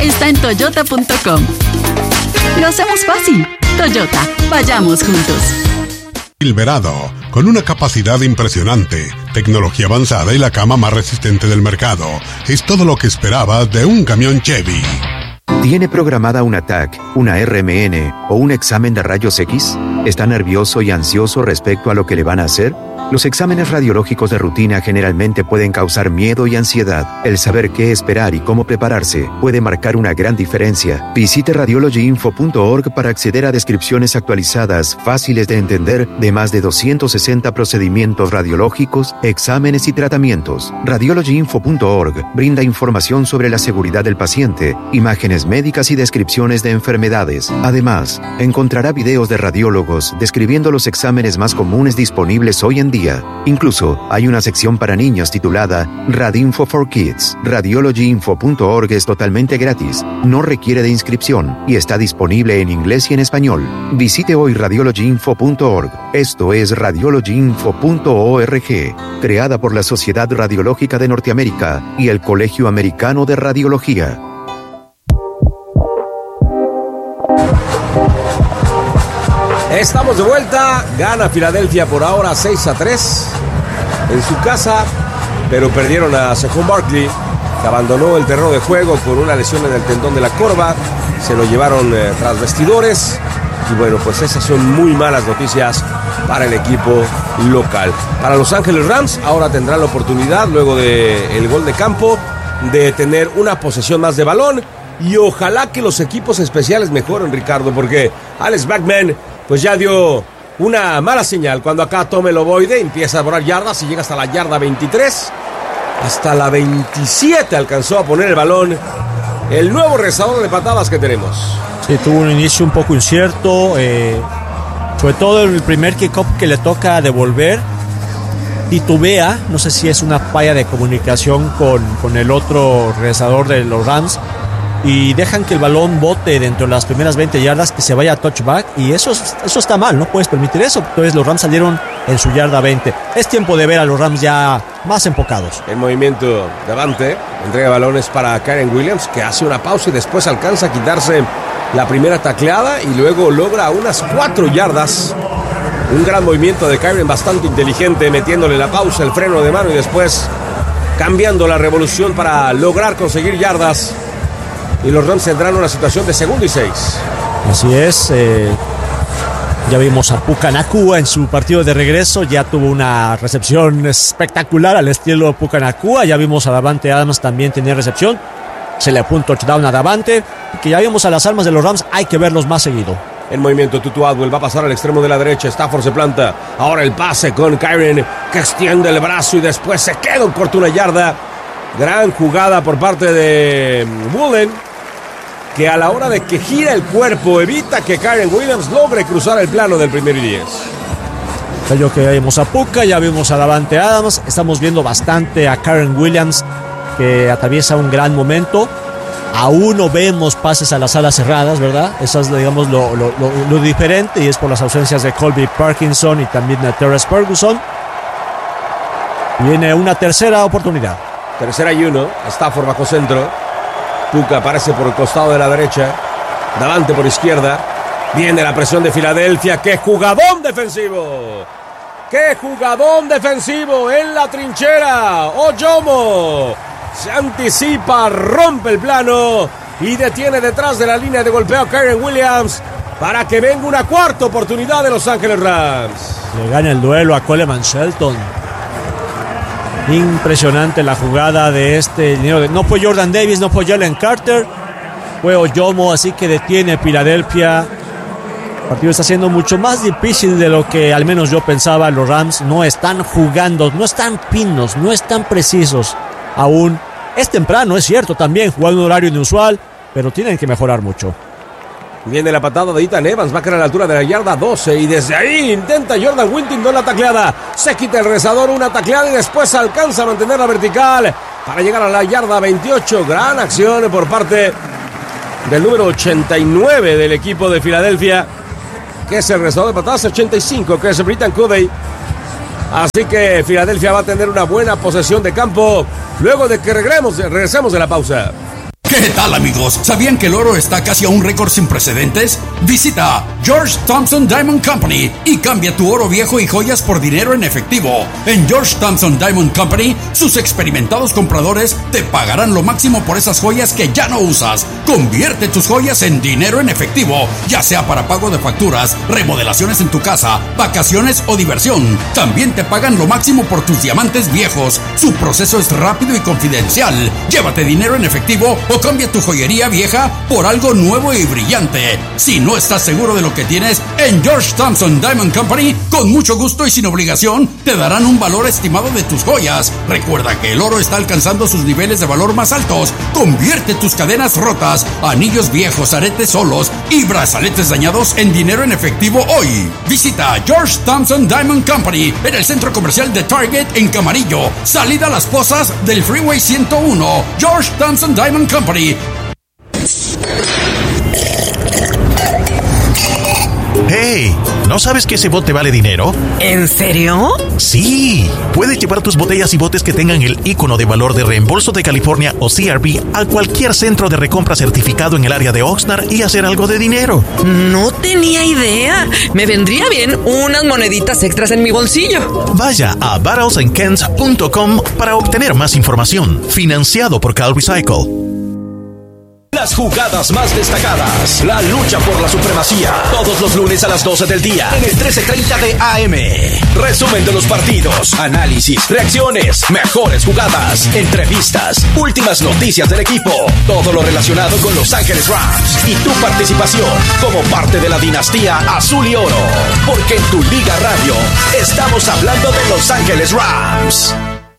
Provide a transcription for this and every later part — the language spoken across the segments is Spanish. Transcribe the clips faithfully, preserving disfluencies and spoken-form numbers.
está en toyota punto com. Lo hacemos fácil. Toyota, vayamos juntos. Silverado, con una capacidad impresionante, tecnología avanzada y la cama más resistente del mercado. Es todo lo que esperabas de un camión Chevy. ¿Tiene programada una T A C, una R M N o un examen de rayos X? ¿Está nervioso y ansioso respecto a lo que le van a hacer? Los exámenes radiológicos de rutina generalmente pueden causar miedo y ansiedad. El saber qué esperar y cómo prepararse puede marcar una gran diferencia. Visite radiology info punto org para acceder a descripciones actualizadas, fáciles de entender, de más de doscientos sesenta procedimientos radiológicos, exámenes y tratamientos. radiology info punto org brinda información sobre la seguridad del paciente, imágenes médicas y descripciones de enfermedades. Además, encontrará videos de radiólogos describiendo los exámenes más comunes disponibles hoy en día. Incluso hay una sección para niños titulada Radinfo for Kids. radiology info punto org es totalmente gratis, no requiere de inscripción y está disponible en inglés y en español. Visite hoy radiology info punto org. Esto es radiology info punto org, creada por la Sociedad Radiológica de Norteamérica y el Colegio Americano de Radiología. Estamos de vuelta, gana Filadelfia por ahora seis a tres en su casa, pero perdieron a Saquon Barkley, que abandonó el terreno de juego con una lesión en el tendón de la corva, se lo llevaron eh, tras vestidores, y bueno, pues esas son muy malas noticias para el equipo local. Para Los Ángeles Rams, ahora tendrán la oportunidad, luego del gol de campo, de tener una posesión más de balón, y ojalá que los equipos especiales mejoren, Ricardo, porque Alex Bachman pues ya dio una mala señal cuando acá toma el ovoide, empieza a borrar yardas y llega hasta la yarda veintitrés, hasta la veintisiete alcanzó a poner el balón el nuevo rezador de patadas que tenemos. Sí, tuvo un inicio un poco incierto, eh, sobre todo el primer kickoff que le toca devolver, titubea, no sé si es una falla de comunicación con, con el otro rezador de los Rams, y dejan que el balón bote dentro de las primeras veinte yardas, que se vaya a touchback, y eso, eso está mal, no puedes permitir eso. Entonces los Rams salieron en su yarda veinte. Es tiempo de ver a los Rams ya más enfocados. El movimiento de Davante, entrega balones para Kyren Williams, que hace una pausa y después alcanza a quitarse la primera tacleada y luego logra unas cuatro yardas. Un gran movimiento de Kyren, bastante inteligente, metiéndole la pausa, el freno de mano y después cambiando la revolución para lograr conseguir yardas. Y los Rams tendrán una situación de segundo y seis. Así es. Eh, ya vimos a Puka Nacua en su partido de regreso. Ya tuvo una recepción espectacular al estilo Puka Nacua. Ya vimos a Davante Adams también tener recepción. Se le apuntó touchdown a Davante. Que ya vimos a las armas de los Rams. Hay que verlos más seguido. El movimiento, Tutu Atwell va a pasar al extremo de la derecha. Stafford se planta. Ahora el pase con Kyren, que extiende el brazo y después se queda en corto una yarda. Gran jugada por parte de Woolen, que a la hora de que gira el cuerpo evita que Kyren Williams logre cruzar el plano del primer y diez. Yo que ya vimos a Puka, ya vimos a Davante Adams, estamos viendo bastante a Kyren Williams, que atraviesa un gran momento. Aún no vemos pases a las alas cerradas, ¿verdad? Eso es, digamos, lo, lo, lo, lo diferente, y es por las ausencias de Colby Parkinson y también de Terrence Ferguson. Viene una tercera oportunidad. Tercera y uno, Stafford bajo centro. Puka aparece por el costado de la derecha, Davante por izquierda. Viene la presión de Filadelfia. ¡Qué jugadón defensivo! ¡Qué jugadón defensivo en la trinchera! Ojomo se anticipa, rompe el plano y detiene detrás de la línea de golpeo a Kyren Williams para que venga una cuarta oportunidad de Los Ángeles Rams. Le gana el duelo a Coleman Shelton. Impresionante la jugada de este. No fue Jordan Davis, no fue Jalen Carter, fue Ojomo, así que detiene Filadelfia. El partido está siendo mucho más difícil de lo que al menos yo pensaba. Los Rams no están jugando, no están finos, no están precisos aún. Es temprano, es cierto, también jugando un horario inusual, pero tienen que mejorar mucho. Viene la patada de Ethan Evans, va a caer a la altura de la yarda doce y desde ahí intenta Jordan Whittington la tacleada. Se quita el rezador, una tacleada y después alcanza a mantener la vertical para llegar a la yarda veintiocho. Gran acción por parte del número ochenta y nueve del equipo de Filadelfia, que es el rezador de patadas, ochenta y cinco, que es Britton Covey. Así que Filadelfia va a tener una buena posesión de campo luego de que regresemos, regresemos de la pausa. ¿Qué tal, amigos? ¿Sabían que el oro está casi a un récord sin precedentes? Visita George Thompson Diamond Company y cambia tu oro viejo y joyas por dinero en efectivo. En George Thompson Diamond Company, sus experimentados compradores te pagarán lo máximo por esas joyas que ya no usas. Convierte tus joyas en dinero en efectivo, ya sea para pago de facturas, remodelaciones en tu casa, vacaciones o diversión. También te pagan lo máximo por tus diamantes viejos. Su proceso es rápido y confidencial. Llévate dinero en efectivo o cambia tu joyería vieja por algo nuevo y brillante. Si no estás seguro de lo que tienes, en George Thompson Diamond Company, con mucho gusto y sin obligación, te darán un valor estimado de tus joyas. Recuerda que el oro está alcanzando sus niveles de valor más altos. Convierte tus cadenas rotas, anillos viejos, aretes solos y brazaletes dañados en dinero en efectivo hoy. Visita George Thompson Diamond Company en el centro comercial de Target en Camarillo, salida a Las Pozas del Freeway ciento uno. George Thompson Diamond Company. ¡Hey! ¿No sabes que ese bote vale dinero? ¿En serio? Sí. Puedes llevar tus botellas y botes que tengan el icono de valor de reembolso de California o C R B a cualquier centro de recompra certificado en el área de Oxnard y hacer algo de dinero. No tenía idea. Me vendría bien unas moneditas extras en mi bolsillo. Vaya a barrels and cans punto com para obtener más información. Financiado por Cal Recycle. Las jugadas más destacadas, la lucha por la supremacía, todos los lunes a las doce del día en el trece treinta de A M. Resumen de los partidos, análisis, reacciones, mejores jugadas, entrevistas, últimas noticias del equipo, todo lo relacionado con Los Ángeles Rams y tu participación como parte de la dinastía Azul y Oro, porque en tu Liga Radio estamos hablando de Los Ángeles Rams.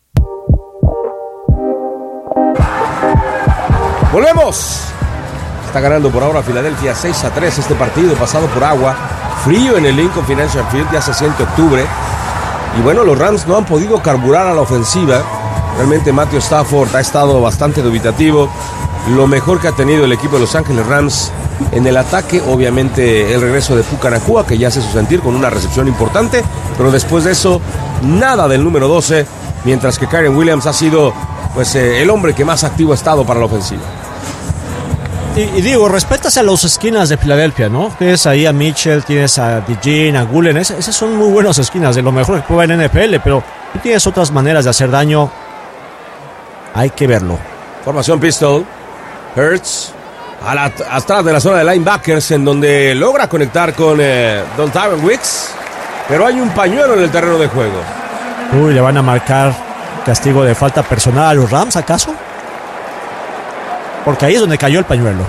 Volvemos. Está ganando por ahora Filadelfia seis a tres este partido pasado por agua. Frío en el Lincoln Financial Field, ya se siente octubre. Y bueno, los Rams no han podido carburar a la ofensiva. Realmente Matthew Stafford ha estado bastante dubitativo. Lo mejor que ha tenido el equipo de Los Ángeles Rams en el ataque, obviamente el regreso de Puka Nacua, que ya hace su sentir con una recepción importante. Pero después de eso, nada del número doce. Mientras que Kyren Williams ha sido pues eh, el hombre que más activo ha estado para la ofensiva. Y, y digo, respetas a los esquinas de Filadelfia, ¿no? Tienes ahí a Mitchell, tienes a DeJean, a Gulen. Es, esas son muy buenas esquinas, de lo mejor que puede haber en N F L, pero tú tienes otras maneras de hacer daño. Hay que verlo. Formación pistol. Hurts a la, atrás de la zona de linebackers, en donde logra conectar con eh, Don Tyron Wicks, pero hay un pañuelo en el terreno de juego. Uy, le van a marcar castigo de falta personal a los Rams, ¿acaso? Porque ahí es donde cayó el pañuelo.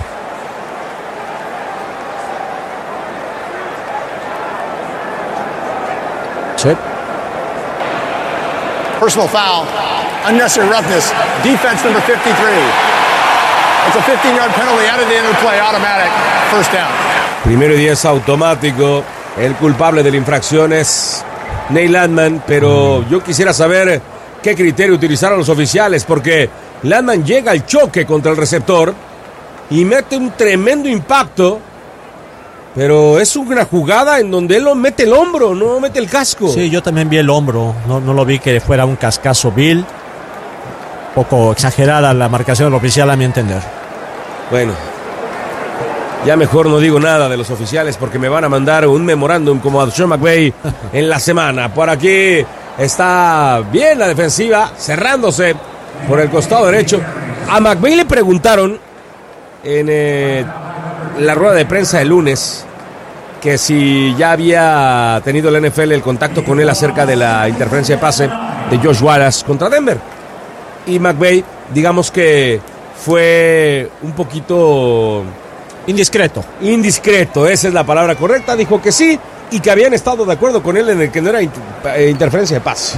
Sí. Personal foul, unnecessary roughness, defense number fifty-three. It's a fifteen-yard penalty out of the end of the play, automatic, first down. Primero y diez automático. El culpable de la infracción es Nate Landman, pero yo quisiera saber qué criterio utilizaron los oficiales, porque Landman llega al choque contra el receptor y mete un tremendo impacto, pero es una jugada en donde él no mete el hombro, no mete el casco. Sí, yo también vi el hombro, no, no lo vi que fuera un cascazo vil. Poco exagerada la marcación del oficial a mi entender. Bueno, ya mejor no digo nada de los oficiales porque me van a mandar un memorándum como a Sean McVay en la semana. Por aquí está bien la defensiva, cerrándose por el costado derecho. A McVay le preguntaron en eh, la rueda de prensa el lunes que si ya había tenido la N F L el contacto con él acerca de la interferencia de pase de Josh Wallace contra Denver. Y McVay, digamos que fue un poquito indiscreto. Indiscreto, esa es la palabra correcta. Dijo que sí y que habían estado de acuerdo con él en el que no era interferencia de pase.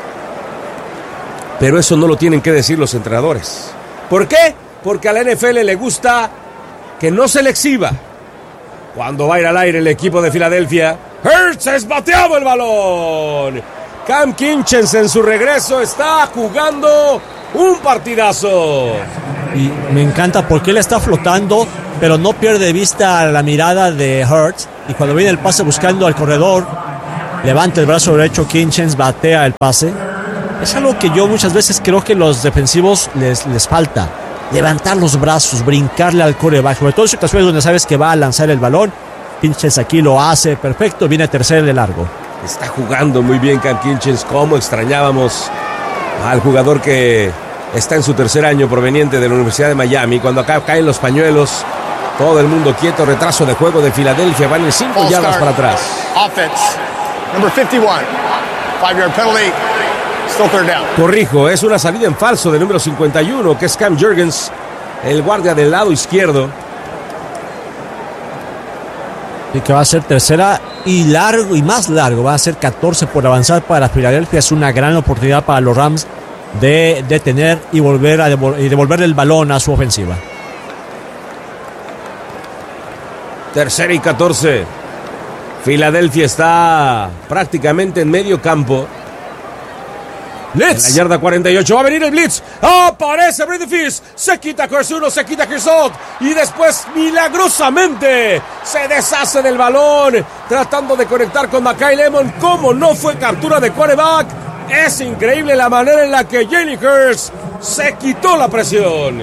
Pero eso no lo tienen que decir los entrenadores. ¿Por qué? Porque a la N F L le gusta que no se le exhiba. Cuando va a ir al aire el equipo de Filadelfia, Hurts es bateado el balón. Cam Kinchens en su regreso está jugando un partidazo. Y me encanta porque él está flotando, pero no pierde de vista la mirada de Hurts. Y cuando viene el pase buscando al corredor, levanta el brazo derecho, Kinchens batea el pase. Es algo que yo muchas veces creo que los defensivos les, les falta. levantar los brazos, brincarle al quarterback, sobre todo en situaciones donde sabes que va a lanzar el balón. Kinchens aquí lo hace perfecto, viene tercero de largo. Está jugando muy bien Cam Kinchens, como extrañábamos al jugador que está en su tercer año proveniente de la Universidad de Miami. Cuando acá caen los pañuelos, todo el mundo quieto, retraso de juego de Filadelfia, van en cinco yardas para atrás. Offense, number fifty-one, five-yard penalty, still third down. Corrijo, es una salida en falso del número cincuenta y uno, que es Cam Jurgens, el guardia del lado izquierdo. Y que va a ser tercera y largo y más largo, va a ser catorce por avanzar para Filadelfia. Es una gran oportunidad para los Rams de detener y volver a devol- y devolverle el balón a su ofensiva. Tercera y catorce. Filadelfia está prácticamente en medio campo. Blitz. En la yarda cuarenta y ocho va a venir el blitz. Aparece Brady Fish. Se quita Curse uno, se quita Curse y después milagrosamente se deshace del balón tratando de conectar con Mackay Lemon. Como no fue captura de quarterback. Es increíble la manera en la que Jalen Hurts se quitó la presión.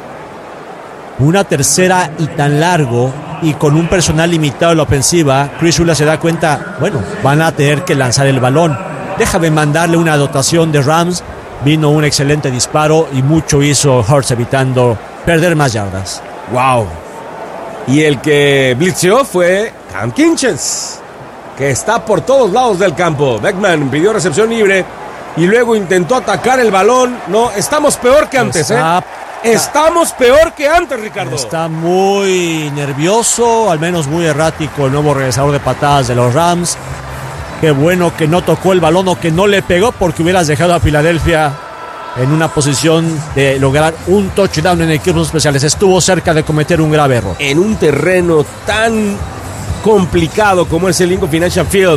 Una tercera y tan largo y con un personal limitado en la ofensiva, Chris Shula se da cuenta, bueno, van a tener que lanzar el balón. Déjame mandarle una dotación de Rams. Vino un excelente disparo y mucho hizo Hurts evitando perder más yardas. Wow. Y el que blitzeó fue Cam Kinchens, que está por todos lados del campo. Beckman pidió recepción libre y luego intentó atacar el balón. No, estamos peor que antes, está, ¿eh? Estamos peor que antes, Ricardo. Está muy nervioso, al menos muy errático el nuevo regresador de patadas de los Rams. Qué bueno que no tocó el balón o que no le pegó, porque hubieras dejado a Filadelfia en una posición de lograr un touchdown en equipos especiales. Estuvo cerca de cometer un grave error. En un terreno tan complicado como es el Lincoln Financial Field,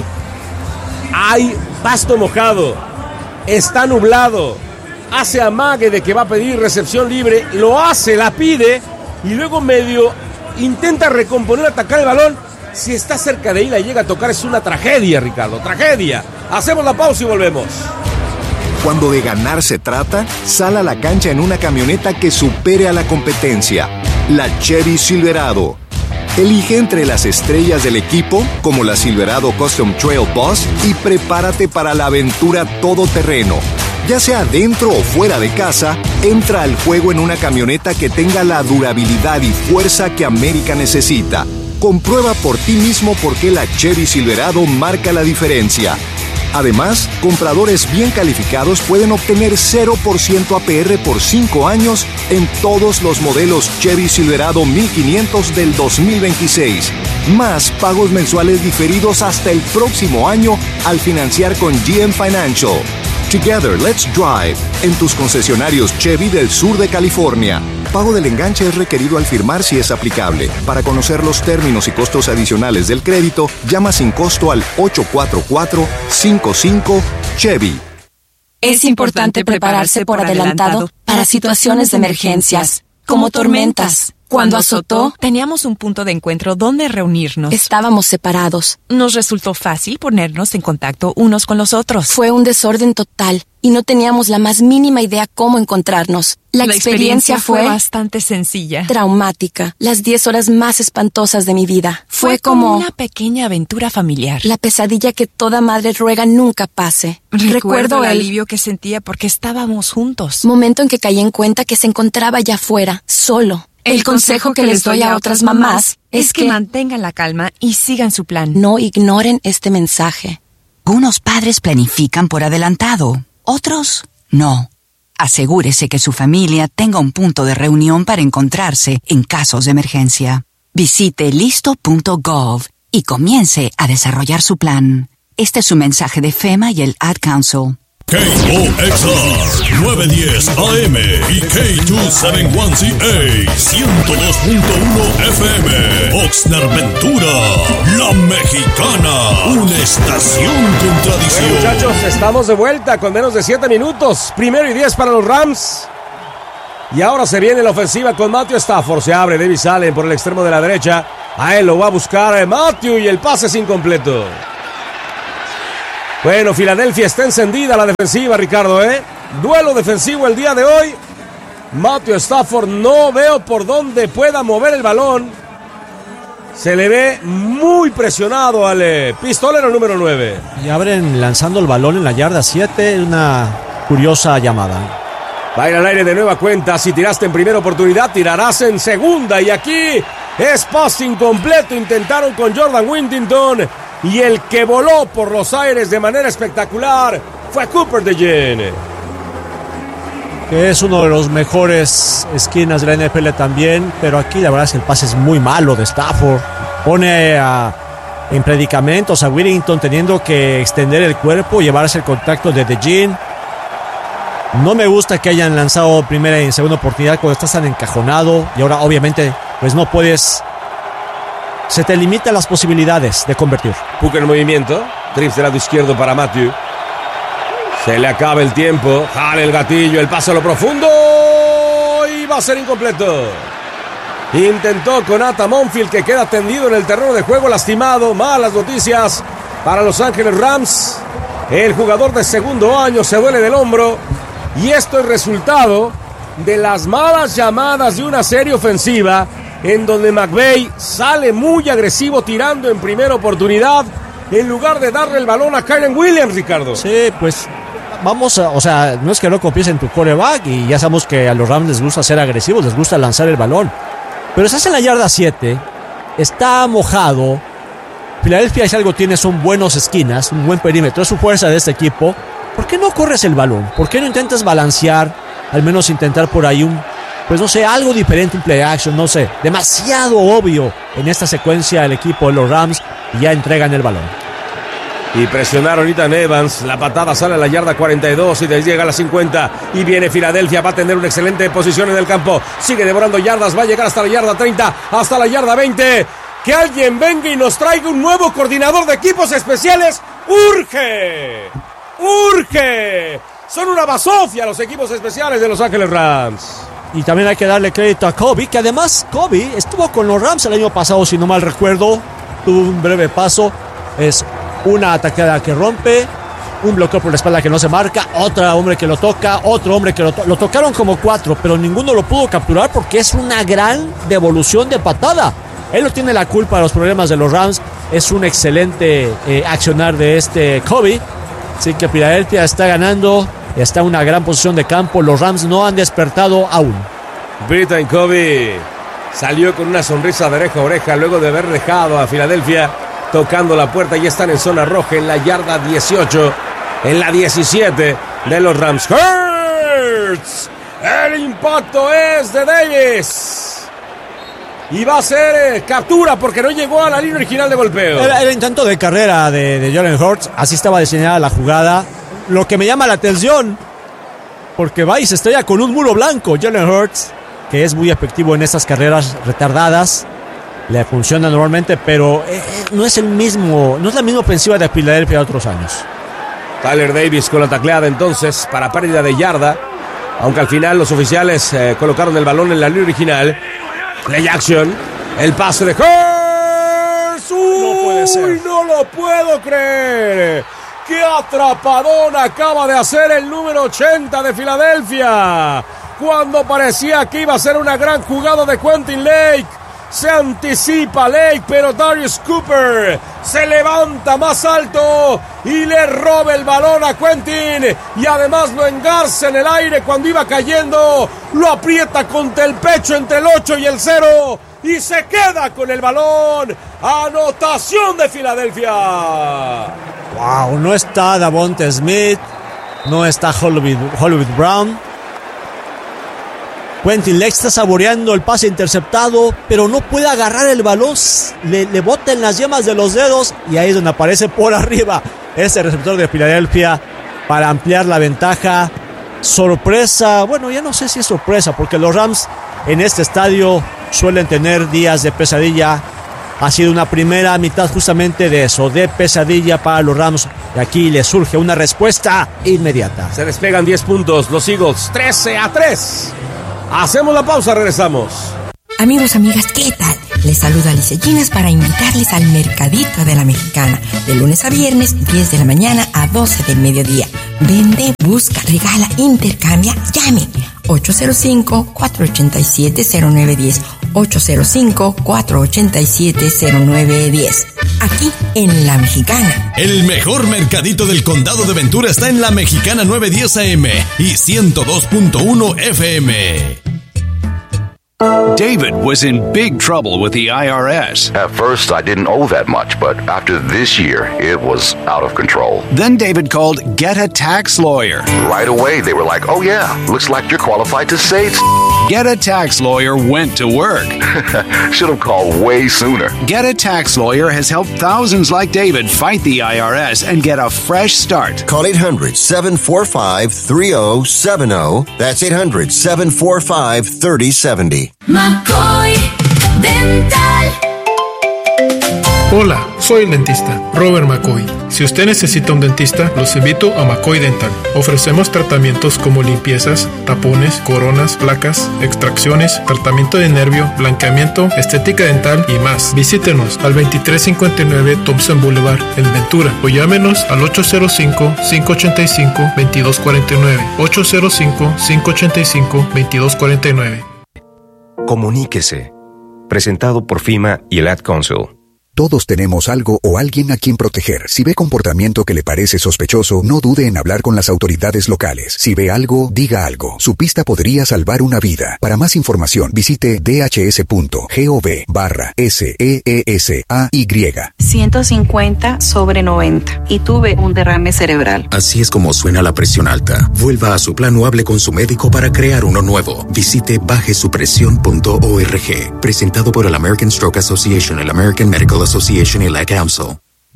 hay pasto mojado, está nublado, hace amague de que va a pedir recepción libre, lo hace, la pide y luego medio intenta recomponer, atacar el balón. Si está cerca de ahí, la llega a tocar, es una tragedia, Ricardo, tragedia. Hacemos la pausa y volvemos. Cuando de ganar se trata, sal a la cancha en una camioneta que supere a la competencia. La Chevy Silverado. Elige entre las estrellas del equipo, como la Silverado Custom Trail Boss, y prepárate para la aventura todoterreno. Ya sea dentro o fuera de casa, entra al juego en una camioneta que tenga la durabilidad y fuerza que América necesita. Comprueba por ti mismo por qué la Chevy Silverado marca la diferencia. Además, compradores bien calificados pueden obtener cero por ciento A P R por cinco años en todos los modelos Chevy Silverado mil quinientos del dos mil veintiséis. Más pagos mensuales diferidos hasta el próximo año al financiar con G M Financial. Together, let's drive. En tus concesionarios Chevy del sur de California. Pago del enganche es requerido al firmar si es aplicable. Para conocer los términos y costos adicionales del crédito, llama sin costo al ocho cuatro cuatro, cinco cinco, Chevy. Es importante prepararse por adelantado para situaciones de emergencias, como tormentas. Cuando azotó, teníamos un punto de encuentro donde reunirnos. Estábamos separados. Nos resultó fácil ponernos en contacto unos con los otros. Fue un desorden total y no teníamos la más mínima idea cómo encontrarnos. La, la experiencia, experiencia fue, fue bastante sencilla. Traumática. Las diez horas más espantosas de mi vida. Fue, fue como, como una pequeña aventura familiar. La pesadilla que toda madre ruega nunca pase. Recuerdo, Recuerdo el el alivio que sentía porque estábamos juntos. Momento en que caí en cuenta que se encontraba allá afuera, solo. El, el consejo que, que les doy a otras mamás es que, que mantengan la calma y sigan su plan. No ignoren este mensaje. Unos padres planifican por adelantado, otros no. Asegúrese que su familia tenga un punto de reunión para encontrarse en casos de emergencia. Visite listo punto gov y comience a desarrollar su plan. Este es un mensaje de FEMA y el Ad Council. K O X R nueve diez A M y K dos setenta y uno C A ciento dos punto uno F M. Oxnard Ventura, la mexicana, una estación con tradición. Bueno, muchachos, estamos de vuelta con menos de siete minutos. Primero y diez para los Rams. Y ahora se viene la ofensiva con Matthew Stafford. Se abre Davis Allen por el extremo de la derecha. A él lo va a buscar Matthew y el pase es incompleto. Bueno, Filadelfia está encendida la defensiva, Ricardo, ¿eh? Duelo defensivo el día de hoy. Matthew Stafford, no veo por dónde pueda mover el balón. Se le ve muy presionado al eh, pistolero número nueve. Y abren lanzando el balón en la yarda siete, una curiosa llamada. Va a ir al aire de nueva cuenta. Si tiraste en primera oportunidad, tirarás en segunda. Y aquí es pase incompleto. Intentaron con Jordan Whittington. Y el que voló por los aires de manera espectacular fue Cooper DeJean, que es uno de los mejores esquinas de la N F L también, pero aquí la verdad es que el pase es muy malo de Stafford. Pone a, en predicamentos a Whittington teniendo que extender el cuerpo, llevarse el contacto de DeJean. No me gusta que hayan lanzado primera y segunda oportunidad cuando estás tan encajonado y ahora obviamente pues no puedes, se te limitan las posibilidades de convertir. Puka en movimiento, trips del lado izquierdo para Matthew. Se le acaba el tiempo, jale el gatillo, el pase a lo profundo y va a ser incompleto. Intentó con Ata Monfield, que queda tendido en el terreno de juego, lastimado. Malas noticias para Los Ángeles Rams. El jugador de segundo año se duele del hombro y esto es resultado de las malas llamadas de una serie ofensiva en donde McVay sale muy agresivo tirando en primera oportunidad en lugar de darle el balón a Kyren Williams, Ricardo. Sí, pues vamos a, o sea, no es que no confíes en tu quarterback y ya sabemos que a los Rams les gusta ser agresivos, les gusta lanzar el balón. Pero estás en la yarda siete, está mojado. Filadelfia, si algo tiene, son buenos esquinas, un buen perímetro, es su fuerza de este equipo. ¿Por qué no corres el balón? ¿Por qué no intentas balancear? Al menos intentar por ahí un, pues no sé, algo diferente, un play action, no sé. Demasiado obvio en esta secuencia el equipo de los Rams y ya entregan el balón. Y presionaron ahorita en Evans. La patada sale a la yarda cuarenta y dos y llega a la cincuenta. Y viene Filadelfia. Va a tener una excelente posición en el campo. Sigue devorando yardas. Va a llegar hasta la yarda treinta. Hasta la yarda veinte. Que alguien venga y nos traiga un nuevo coordinador de equipos especiales. ¡Urge! ¡Urge! Son una basofia los equipos especiales de Los Ángeles Rams. Y también hay que darle crédito a Kobe, que además Kobe estuvo con los Rams el año pasado, si no mal recuerdo. Tuvo un breve paso. Es una atacada que rompe, un bloqueo por la espalda que no se marca, otro hombre que lo toca, otro hombre que lo, to- lo tocaron como cuatro, pero ninguno lo pudo capturar porque es una gran devolución de patada. Él no tiene la culpa de los problemas de los Rams, es un excelente eh, accionar de este Kobe. Así que Filadelfia está ganando, está en una gran posición de campo, los Rams no han despertado aún. Brittain Kobe salió con una sonrisa de oreja a oreja luego de haber dejado a Filadelfia tocando la puerta. Y están en zona roja en la yarda dieciocho, en la diecisiete de los Rams. Hurts, el impacto es de Davis y va a ser eh, captura porque no llegó a la línea original de golpeo. El, el intento de carrera de, de Jalen Hurts, así estaba diseñada la jugada. Lo que me llama la atención, porque va y se estrella con un muro blanco. Jalen Hurts, que es muy efectivo en estas carreras retardadas, le funciona normalmente, pero eh, no es el mismo, no es la misma ofensiva de Filadelfia de otros años. Tyler Davis con la tacleada entonces para pérdida de yarda, aunque al final los oficiales eh, colocaron el balón en la línea original. Play action, el pase de Hurts. No puede ser. No lo puedo creer. ¡Qué atrapadón acaba de hacer el número ochenta de Filadelfia! Cuando parecía que iba a ser una gran jugada de Quentin Lake. Se anticipa Lake, pero Darius Cooper se levanta más alto y le roba el balón a Quentin. Y además lo engarza en el aire cuando iba cayendo. Lo aprieta contra el pecho entre el ocho y el cero. Y se queda con el balón. Anotación de Filadelfia. Wow, no está Davonte Smith, no está Hollywood, Hollywood Brown. Quentin Lake está saboreando el pase interceptado, pero no puede agarrar el balón, le, le bota en las yemas de los dedos y ahí es donde aparece por arriba ese receptor de Filadelfia para ampliar la ventaja. Sorpresa, bueno, ya no sé si es sorpresa, porque los Rams en este estadio suelen tener días de pesadilla. Ha sido una primera mitad justamente de eso, de pesadilla para los Rams. Y aquí les surge una respuesta inmediata. Se despegan diez puntos los Eagles, trece a tres. Hacemos la pausa, regresamos. Amigos, amigas, ¿qué tal? Les saluda Alicia Ginas para invitarles al Mercadito de la Mexicana. De lunes a viernes, diez de la mañana a doce del mediodía. Vende, busca, regala, intercambia, llame. ocho cero cinco, cuatro ocho siete, cero nueve uno cero. ocho cero cinco, cuatro ocho siete, cero nueve uno cero. Aquí en La Mexicana. El mejor mercadito del condado de Ventura está en La Mexicana nueve diez A M y ciento dos punto uno F M. David was in big trouble with the I R S. At first, I didn't owe that much, but after this year, it was out of control. Then David called Get a Tax Lawyer. Right away, they were like, oh yeah, looks like you're qualified to save. Get a Tax Lawyer went to work. Should have called way sooner. Get a Tax Lawyer has helped thousands like David fight the I R S and get a fresh start. Call eight hundred, seven four five, three oh seven oh. That's eight hundred, seven four five, three oh seven oh. McCoy Dental. Hola, soy el dentista, Robert McCoy. Si usted necesita un dentista, los invito a McCoy Dental. Ofrecemos tratamientos como limpiezas, tapones, coronas, placas, extracciones, tratamiento de nervio, blanqueamiento, estética dental y más. Visítenos al veintitrés cincuenta y nueve Thompson Boulevard en Ventura o llámenos al ocho cero cinco, cinco ocho cinco, dos dos cuatro nueve. ocho cero cinco, cinco ocho cinco, dos dos cuatro nueve. Comuníquese. Presentado por FEMA y el Ad Council. Todos tenemos algo o alguien a quien proteger. Si ve comportamiento que le parece sospechoso, no dude en hablar con las autoridades locales. Si ve algo, diga algo. Su pista podría salvar una vida. Para más información, visite dhs.gov barra S E E S A Y. ciento cincuenta sobre noventa y tuve un derrame cerebral. Así es como suena la presión alta. Vuelva a su plan o hable con su médico para crear uno nuevo. Visite baje su presión punto org. Presentado por el American Stroke Association, el American Medical Association y la Council.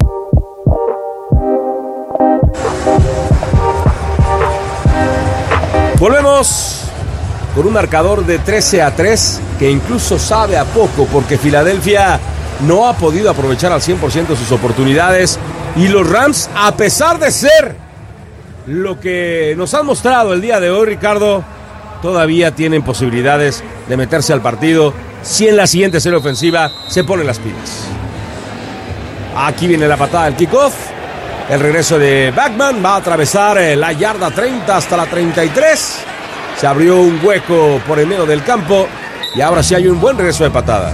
Volvemos con un marcador de trece a tres que incluso sabe a poco porque Filadelfia no ha podido aprovechar al cien por ciento sus oportunidades y los Rams, a pesar de ser lo que nos han mostrado el día de hoy, Ricardo, todavía tienen posibilidades de meterse al partido si en la siguiente serie ofensiva se ponen las pilas. Aquí viene la patada del kickoff. El regreso de Backman va a atravesar la yarda treinta hasta la treinta y tres. Se abrió un hueco por el medio del campo y ahora sí hay un buen regreso de patada.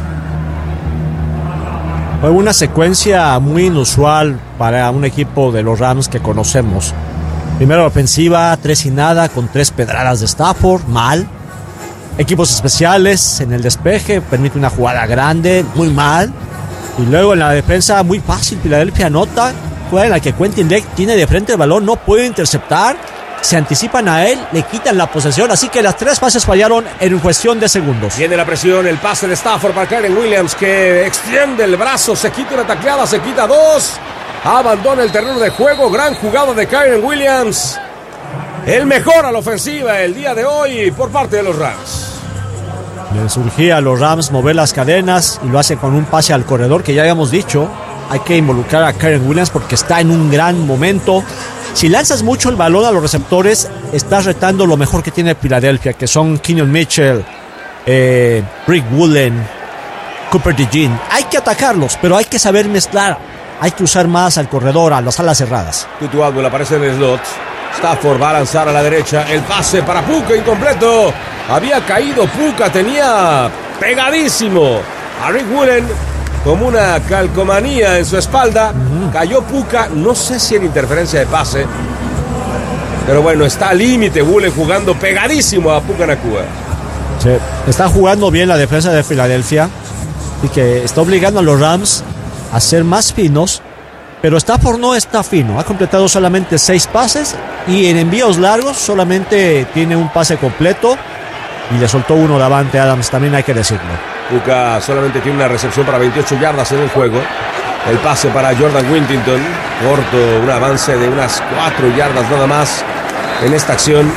Fue una secuencia muy inusual para un equipo de los Rams que conocemos. Primero la ofensiva, tres y nada, con tres pedradas de Stafford, mal. Equipos especiales en el despeje, permite una jugada grande, muy mal. Y luego en la defensa, muy fácil, Filadelfia anota, jugada en la que Quentin Lake tiene de frente el balón, no puede interceptar, se anticipan a él, le quitan la posesión, así que las tres pases fallaron en cuestión de segundos. Viene la presión, el pase de Stafford para Kyren Williams, que extiende el brazo, se quita una tacleada, se quita dos, abandona el terreno de juego, gran jugada de Kyren Williams, el mejor a la ofensiva el día de hoy por parte de los Rams. Le surgía a los Rams mover las cadenas y lo hace con un pase al corredor que ya habíamos dicho. Hay que involucrar a Kyren Williams porque está en un gran momento. Si lanzas mucho el balón a los receptores, estás retando lo mejor que tiene Filadelfia, que son Kenyon Mitchell, eh, Rick Woolen, Cooper DeJean. Hay que atacarlos, pero hay que saber mezclar. Hay que usar más al corredor, a las alas cerradas. Tutu Atwell aparece en el slot. Stafford va a lanzar a la derecha. El pase para Puka, incompleto. Había caído Puka, tenía pegadísimo a Rick Woolen como una calcomanía en su espalda. Uh-huh. Cayó Puka, no sé si en interferencia de pase, pero bueno, está al límite Woolen jugando pegadísimo a Puka Nacua. Sí, está jugando bien la defensa de Filadelfia y que está obligando a los Rams a ser más finos. Pero Stafford no está fino, ha completado solamente seis pases y en envíos largos solamente tiene un pase completo y le soltó uno Davante Adams, también hay que decirlo. Puka solamente tiene una recepción para veintiocho yardas en el juego. El pase para Jordan Whittington, corto, un avance de unas cuatro yardas nada más en esta acción.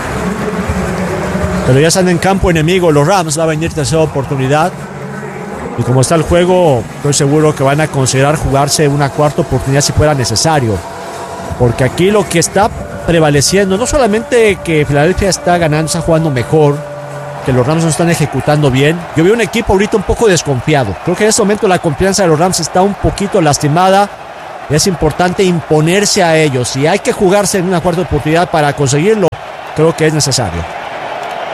Pero ya están en campo enemigo los Rams, va a venir tercera oportunidad. Y como está el juego, estoy seguro que van a considerar jugarse una cuarta oportunidad si fuera necesario. Porque aquí lo que está prevaleciendo, no solamente que Filadelfia está ganando, está jugando mejor, que los Rams no están ejecutando bien. Yo veo un equipo ahorita un poco desconfiado. Creo que en este momento la confianza de los Rams está un poquito lastimada. Es importante imponerse a ellos. Si hay que jugarse en una cuarta oportunidad para conseguirlo, creo que es necesario.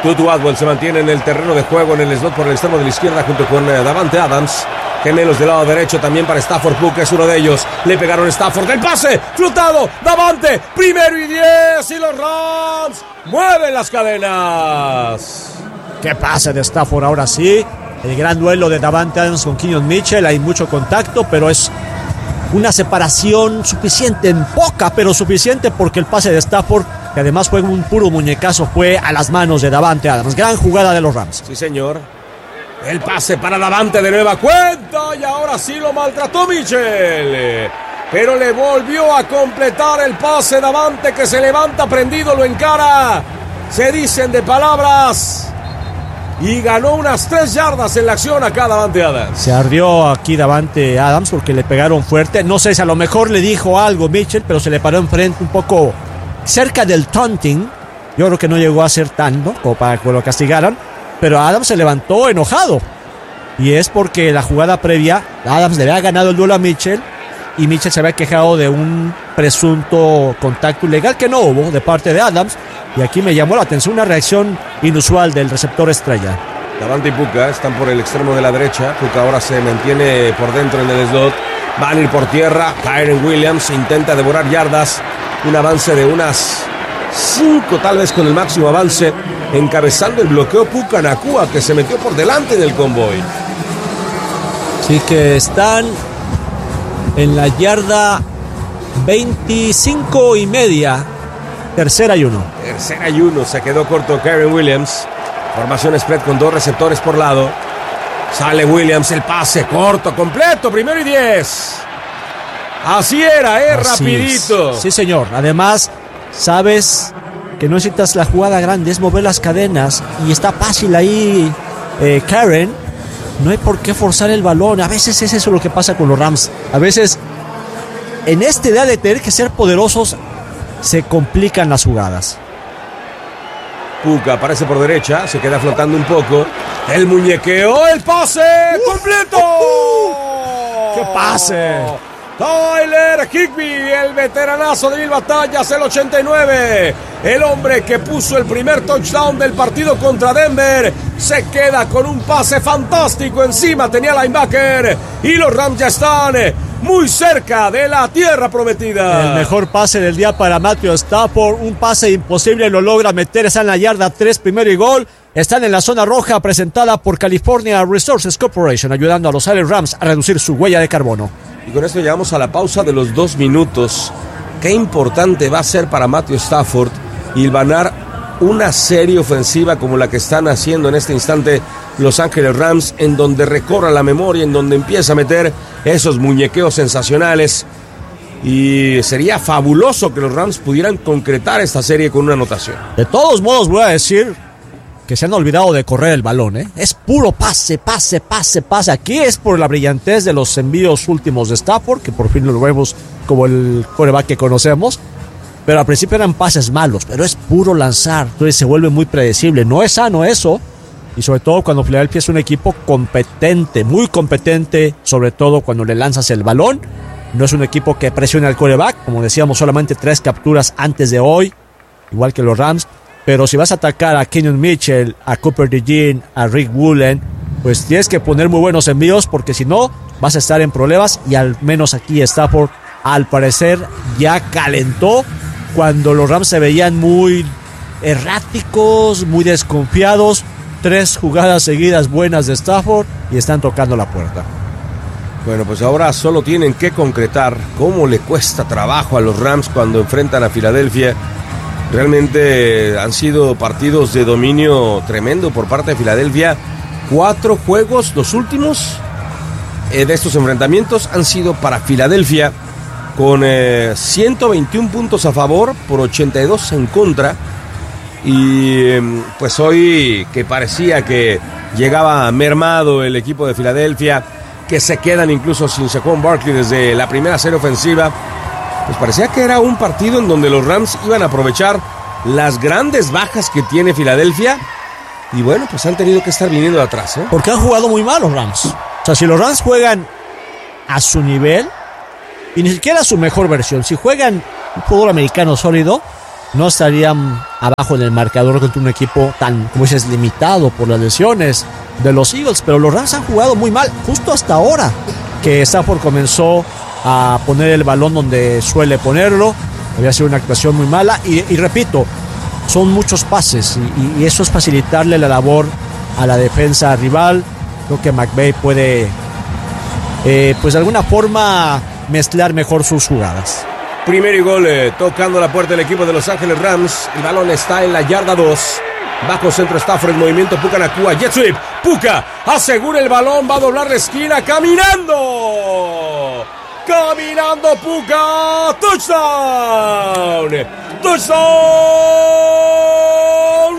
Tutu Atwell se mantiene en el terreno de juego en el slot por el extremo de la izquierda junto con eh, Davante Adams. Gemelos del lado derecho también para Stafford. Cook es uno de ellos. Le pegaron Stafford. El pase flotado. Davante. Primero y diez. Y los Rams mueven las cadenas. Qué pase de Stafford ahora sí. El gran duelo de Davante Adams con Kenyon Mitchell. Hay mucho contacto, pero es una separación suficiente, en poca, pero suficiente, porque el pase de Stafford, que además fue un puro muñecazo, fue a las manos de Davante Adams. Gran jugada de los Rams. Sí, señor. El pase para Davante de nueva cuenta y ahora sí lo maltrató Mitchell. Pero le volvió a completar el pase Davante, que se levanta prendido, lo encara. Se dicen de palabras. Y ganó unas tres yardas en la acción acá Davante Adams. Se ardió aquí Davante Adams porque le pegaron fuerte. No sé si a lo mejor le dijo algo Mitchell, pero se le paró enfrente un poco cerca del taunting. Yo creo que no llegó a ser tanto como para que lo castigaran. Pero Adams se levantó enojado. Y es porque la jugada previa, Adams le había ganado el duelo a Mitchell. Y Mitchell se había quejado de un presunto contacto ilegal que no hubo de parte de Adams. Y aquí me llamó la atención una reacción inusual del receptor estrella. Davante y Puka están por el extremo de la derecha. Puka ahora se mantiene por dentro en el slot. Van a ir por tierra. Kyren Williams intenta devorar yardas. Un avance de unas cinco, tal vez con el máximo avance. Encabezando el bloqueo Puka Nacua, que se metió por delante en el convoy. Así que están en la yarda veinticinco y media. Tercera y uno. Tercera y uno. Se quedó corto Kyren Williams. Formación spread con dos receptores por lado. Sale Williams, el pase corto, completo. Primero y diez. Así era, eh, Así rapidito. Es. Sí, señor. Además, sabes que no necesitas la jugada grande, es mover las cadenas. Y está fácil ahí, eh, Karen. No hay por qué forzar el balón. A veces es eso lo que pasa con los Rams. A veces, en esta idea de tener que ser poderosos, se complican las jugadas. Puka aparece por derecha, se queda flotando un poco. El muñequeo, el pase completo. ¡Qué pase! Tyler Higbee, el veteranazo de mil batallas, el ochenta y nueve. El hombre que puso el primer touchdown del partido contra Denver. Se queda con un pase fantástico encima. Tenía linebacker. Y los Rams ya están muy cerca de la tierra prometida. El mejor pase del día para Matthew Stafford. Un pase imposible, lo logra meter. Está en la yarda tres, primero y gol. Están en la zona roja, presentada por California Resources Corporation, ayudando a los L A Rams a reducir su huella de carbono. Y con esto llegamos a la pausa de los dos minutos. Qué importante va a ser para Matthew Stafford hilvanar una serie ofensiva como la que están haciendo en este instante Los Ángeles Rams, en donde recorra la memoria, en donde empieza a meter esos muñequeos sensacionales. Y sería fabuloso que los Rams pudieran concretar esta serie con una anotación. De todos modos, voy a decir que se han olvidado de correr el balón, ¿eh? Es puro pase, pase, pase, pase. Aquí es por la brillantez de los envíos últimos de Stafford, que por fin lo vemos como el quarterback que conocemos. Pero al principio eran pases malos, pero es puro lanzar. Entonces se vuelve muy predecible. No es sano eso. Y sobre todo cuando Philadelphia es un equipo competente, muy competente, sobre todo cuando le lanzas el balón. No es un equipo que presione al quarterback. Como decíamos, solamente tres capturas antes de hoy, igual que los Rams. Pero si vas a atacar a Kenyon Mitchell, a Cooper DeJean, a Rick Woolen, pues tienes que poner muy buenos envíos, porque si no, vas a estar en problemas. Y al menos aquí Stafford, al parecer, ya calentó cuando los Rams se veían muy erráticos, muy desconfiados. Tres jugadas seguidas buenas de Stafford y están tocando la puerta. Bueno, pues ahora solo tienen que concretar. Cómo le cuesta trabajo a los Rams cuando enfrentan a Filadelfia. Realmente han sido partidos de dominio tremendo por parte de Filadelfia. Cuatro juegos, los últimos eh, de estos enfrentamientos han sido para Filadelfia, con eh, ciento veintiún puntos a favor por ochenta y dos en contra. Y eh, pues hoy, que parecía que llegaba mermado el equipo de Filadelfia, que se quedan incluso sin Saquon Barkley desde la primera serie ofensiva, pues parecía que era un partido en donde los Rams iban a aprovechar las grandes bajas que tiene Filadelfia. Y bueno, pues han tenido que estar viniendo de atrás, ¿eh? Porque han jugado muy mal los Rams. O sea, si los Rams juegan a su nivel, y ni siquiera a su mejor versión, si juegan un fútbol americano sólido, no estarían abajo en el marcador contra un equipo tan, como dices, limitado por las lesiones de los Eagles. Pero los Rams han jugado muy mal, justo hasta ahora que Stafford comenzó a poner el balón donde suele ponerlo. Había sido una actuación muy mala y, y repito, son muchos pases y, y eso es facilitarle la labor a la defensa rival. Creo que McVay puede, eh, pues de alguna forma, mezclar mejor sus jugadas. Primer y gol, eh, tocando la puerta del equipo de Los Ángeles Rams. El balón está en la yarda dos. Bajo centro Stafford, el movimiento Puka Nacua. Jet sweep. Puka asegura el balón, va a doblar la esquina. ¡Caminando! ¡Caminando Puka! ¡Touchdown! ¡Touchdown!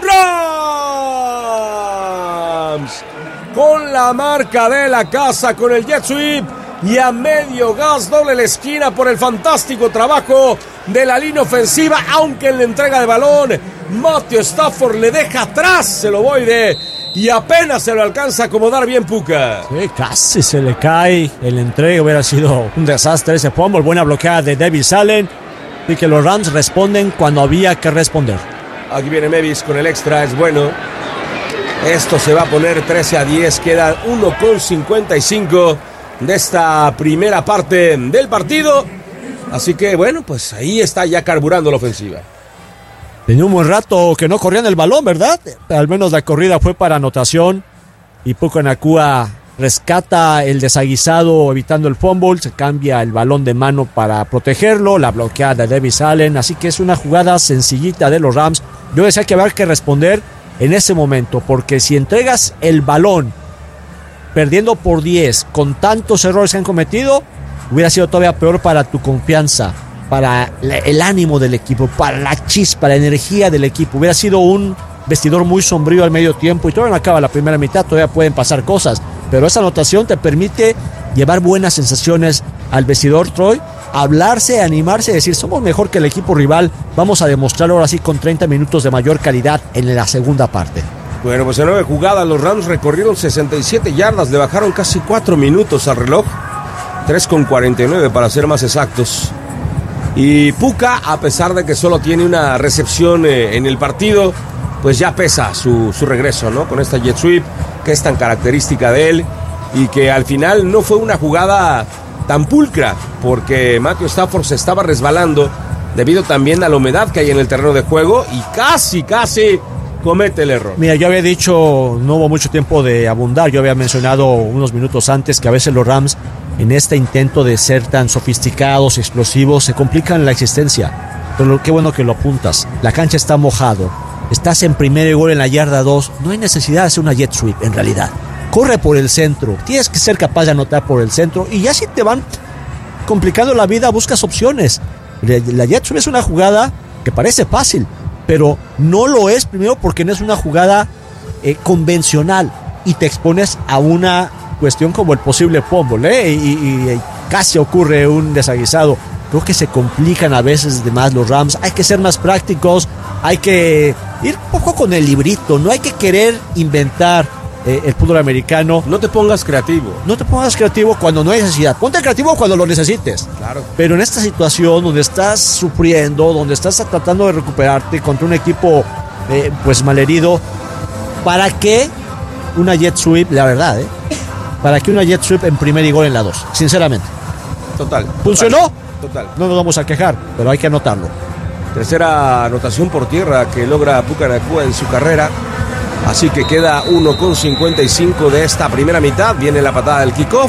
¡Rams! Con la marca de la casa, con el jet sweep. Y a medio gas, doble la esquina por el fantástico trabajo de la línea ofensiva, aunque en la entrega de balón Matthew Stafford le deja atrás el ovoide y apenas se lo alcanza a acomodar bien Puka. Sí, casi se le cae el entrega, hubiera sido un desastre ese fumble. Buena bloqueada de Davis Allen y que los Rams responden cuando había que responder. Aquí viene Mevis con el extra, es bueno. Esto se va a poner trece a diez, queda uno con cincuenta y cinco de esta primera parte del partido. Así que bueno, pues ahí está ya carburando la ofensiva. Tenía un buen rato que no corrían el balón, ¿verdad? Al menos la corrida fue para anotación y Puka Nacua rescata el desaguisado evitando el fumble, se cambia el balón de mano para protegerlo, la bloqueada de Davis Allen, así que es una jugada sencillita de los Rams. Yo decía que había que responder en ese momento, porque si entregas el balón perdiendo por diez, con tantos errores que han cometido, hubiera sido todavía peor para tu confianza, para el ánimo del equipo, para la chispa, la energía del equipo. Hubiera sido un vestidor muy sombrío al medio tiempo y todavía no acaba la primera mitad, todavía pueden pasar cosas, pero esa anotación te permite llevar buenas sensaciones al vestidor, Troy, hablarse, animarse, decir, somos mejor que el equipo rival, vamos a demostrarlo ahora sí con treinta minutos de mayor calidad en la segunda parte. Bueno, pues en nueve jugadas los Rams recorrieron sesenta y siete yardas, le bajaron casi cuatro minutos al reloj, tres con cuarenta y nueve para ser más exactos. Y Puka, a pesar de que solo tiene una recepción eh, en el partido, pues ya pesa su, su regreso, ¿no? Con esta jet sweep que es tan característica de él y que al final no fue una jugada tan pulcra, porque Matthew Stafford se estaba resbalando debido también a la humedad que hay en el terreno de juego y casi, casi comete el error. Mira, yo había dicho, no hubo mucho tiempo de abundar, yo había mencionado unos minutos antes que a veces los Rams, en este intento de ser tan sofisticados, explosivos, se complican la existencia. Pero qué bueno que lo apuntas. La cancha está mojado, estás en primer gol en la yarda dos, no hay necesidad de hacer una jet sweep en realidad. Corre por el centro, tienes que ser capaz de anotar por el centro y ya si te van complicando la vida, buscas opciones. La jet sweep es una jugada que parece fácil, pero no lo es, primero porque no es una jugada eh, convencional y te expones a una cuestión como el posible fumble, ¿eh? y, y, y casi ocurre un desaguisado. Creo que se complican a veces de más los Rams, hay que ser más prácticos, hay que ir un poco con el librito, no hay que querer inventar eh, el fútbol americano. No te pongas creativo. No te pongas creativo cuando no hay necesidad, ponte creativo cuando lo necesites. Claro. Pero en esta situación donde estás sufriendo, donde estás tratando de recuperarte contra un equipo eh, pues malherido, ¿para qué una jet sweep? La verdad, ¿eh? ¿Para qué una jet sweep en primer y gol en la dos? Sinceramente. Total. ¿Funcionó? Total. No nos vamos a quejar, pero hay que anotarlo. Tercera anotación por tierra que logra Puka Nacua en su carrera. Así que queda uno con cincuenta y cinco de esta primera mitad. Viene la patada del kickoff.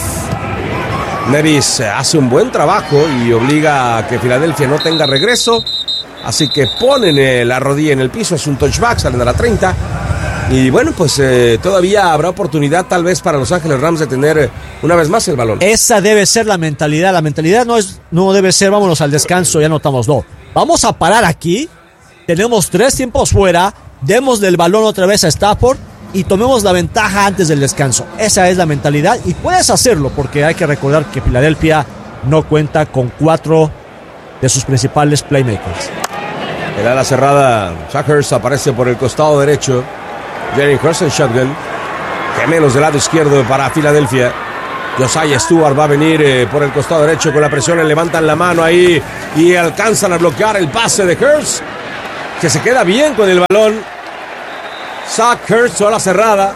Nevis hace un buen trabajo y obliga a que Filadelfia no tenga regreso. Así que ponen la rodilla en el piso. Es un touchback, salen a la treinta. Y bueno, pues eh, todavía habrá oportunidad tal vez para Los Ángeles Rams de tener eh, una vez más el balón. Esa debe ser la mentalidad. La mentalidad no es, no debe ser vámonos al descanso, ya anotamos, no. Vamos a parar aquí. Tenemos tres tiempos fuera. Demos del balón otra vez a Stafford y tomemos la ventaja antes del descanso. Esa es la mentalidad y puedes hacerlo porque hay que recordar que Filadelfia no cuenta con cuatro de sus principales playmakers. El ala cerrada, Shakers aparece por el costado derecho. Jalen Hurst en shotgun. Gemelos del lado izquierdo para Filadelfia. Josiah Stewart va a venir eh, por el costado derecho con la presión. Levantan la mano ahí y alcanzan a bloquear el pase de Hurst. que se queda bien con el balón. Zach Ertz, a la cerrada.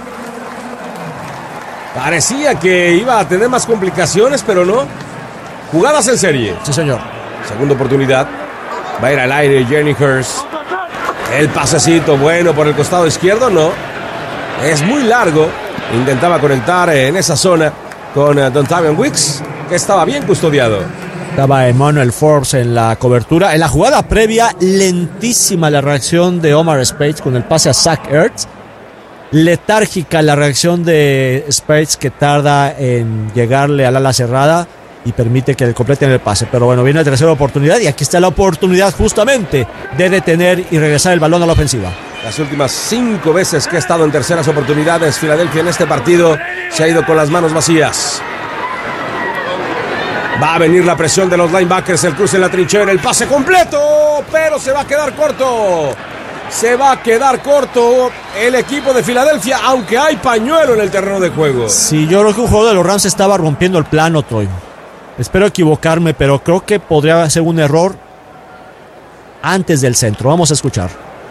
Parecía que iba a tener más complicaciones, pero no. Jugadas en serie. Sí, señor. Segunda oportunidad. Va a ir al aire Jalen Hurts. El pasecito bueno por el costado izquierdo, no. Es muy largo. Intentaba conectar en esa zona con Dontavian Wicks, que estaba bien custodiado. Estaba Emmanuel Forbes en la cobertura. En la jugada previa, lentísima la reacción de Omar Speights con el pase a Zach Ertz. Letárgica la reacción de Speights, que tarda en llegarle al ala cerrada y permite que le completen el pase. Pero bueno, viene la tercera oportunidad y aquí está la oportunidad justamente de detener y regresar el balón a la ofensiva. Las últimas cinco veces que ha estado en terceras oportunidades, Filadelfia en este partido se ha ido con las manos vacías. Va a venir la presión de los linebackers, el cruce en la trinchera, el pase completo, pero se va a quedar corto. Se va a quedar corto el equipo de Filadelfia, aunque hay pañuelo en el terreno de juego. Sí, yo creo que un jugador de los Rams estaba rompiendo el plano, Troy. Espero equivocarme, pero creo que podría ser un error antes del centro. Vamos a escuchar.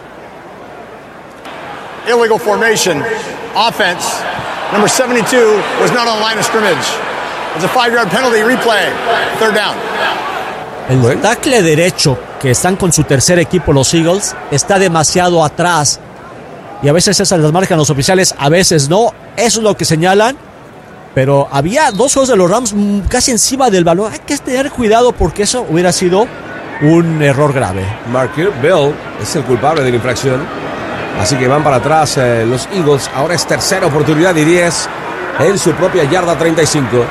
Illegal formation, offense. Number seventy-two was not on the line of scrimmage. It's a five-yard penalty, replay, third down. El tackle derecho, que están con su tercer equipo los Eagles, está demasiado atrás. Y a veces esas las marcan los oficiales, a veces no. Eso es lo que señalan. Pero había dos juegos de los Rams casi encima del balón. Hay que tener cuidado porque eso hubiera sido un error grave. Marquette Bell es el culpable de la infracción. Así que van para atrás eh, los Eagles. Ahora es tercera oportunidad y diez en su propia yarda treinta y cinco.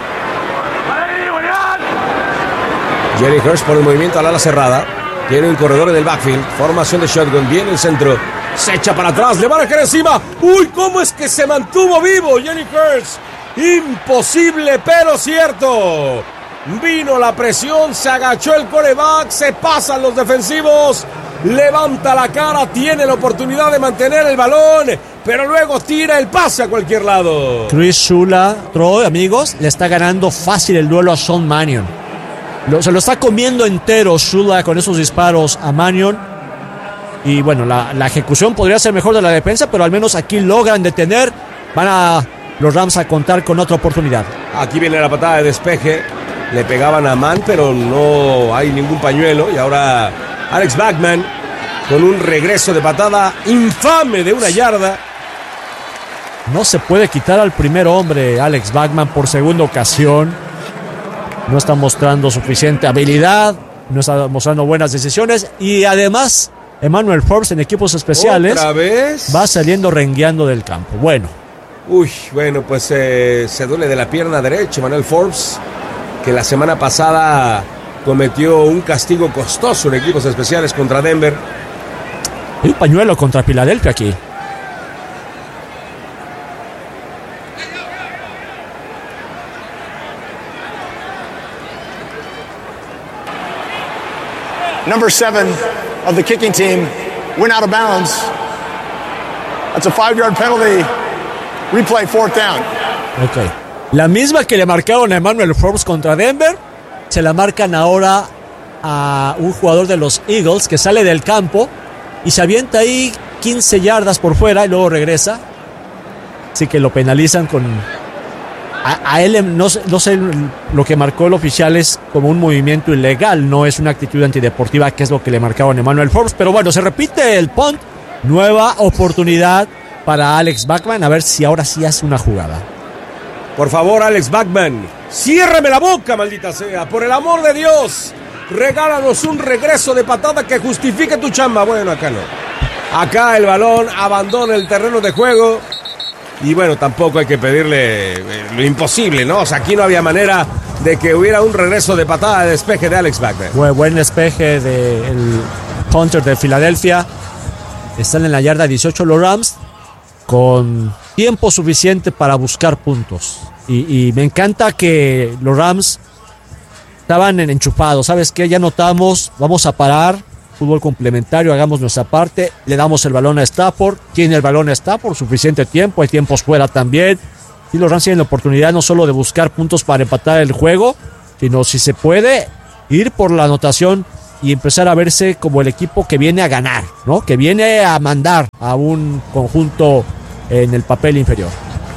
Jerry Hurst por el movimiento al ala cerrada. Tiene un corredor en el backfield. Formación de shotgun. Viene el centro. Se echa para atrás. Le van a caer encima. ¡Uy! ¿Cómo es que se mantuvo vivo Jerry Hurst? Imposible, pero cierto. Vino la presión. Se agachó el quarterback. Se pasan los defensivos. Levanta la cara. Tiene la oportunidad de mantener el balón. Pero luego tira el pase a cualquier lado. Chris Shula, Troy, amigos, le está ganando fácil el duelo a Sean Mannion. Lo, se lo está comiendo entero Shula con esos disparos a Mannion. Y bueno, la, la ejecución podría ser mejor de la defensa, pero al menos aquí logran detener. Van a los Rams a contar con otra oportunidad. Aquí viene la patada de despeje. Le pegaban a Mann, pero no hay ningún pañuelo. Y ahora Alex Bachman con un regreso de patada infame de una yarda. No se puede quitar al primer hombre Alex Bachman por segunda ocasión. No está mostrando suficiente habilidad, no está mostrando buenas decisiones y además Emmanuel Forbes en equipos especiales ¿Otra vez? va saliendo rengueando del campo. Bueno. Uy, bueno, pues eh, se duele de la pierna derecha Emmanuel Forbes, que la semana pasada cometió un castigo costoso en equipos especiales contra Denver. Hay un pañuelo contra Filadelfia aquí. Number seven of the kicking team went out of bounds. That's a five-yard penalty. Replay, fourth down. Ok. La misma que le marcaron a Emmanuel Forbes contra Denver, se la marcan ahora a un jugador de los Eagles que sale del campo y se avienta ahí quince yardas por fuera y luego regresa. Así que lo penalizan con... A, a él no, no sé, lo que marcó el oficial es como un movimiento ilegal, no es una actitud antideportiva, que es lo que le marcaron a Emmanuel Forbes. Pero bueno, se repite el punt, nueva oportunidad para Alex Bachman, a ver si ahora sí hace una jugada. Por favor, Alex Bachman, ciérrame la boca, maldita sea, por el amor de Dios. Regálanos un regreso de patada que justifique tu chamba. Bueno, acá no. Acá el balón abandona el terreno de juego. Y bueno, tampoco hay que pedirle lo imposible, ¿no? O sea, aquí no había manera de que hubiera un regreso de patada de despeje de Alex Bachman. Buen, buen despeje del punter de Filadelfia. Están en la yarda dieciocho los Rams, con tiempo suficiente para buscar puntos. Y, y me encanta que los Rams estaban enchufados. ¿Sabes qué? Ya notamos, vamos a parar. Fútbol complementario, hagamos nuestra parte, le damos el balón a Stafford, tiene el balón a Stafford, suficiente tiempo, hay tiempos fuera también, y los Rams tienen la oportunidad no solo de buscar puntos para empatar el juego, sino si se puede ir por la anotación y empezar a verse como el equipo que viene a ganar, ¿no? Que viene a mandar a un conjunto en el papel inferior.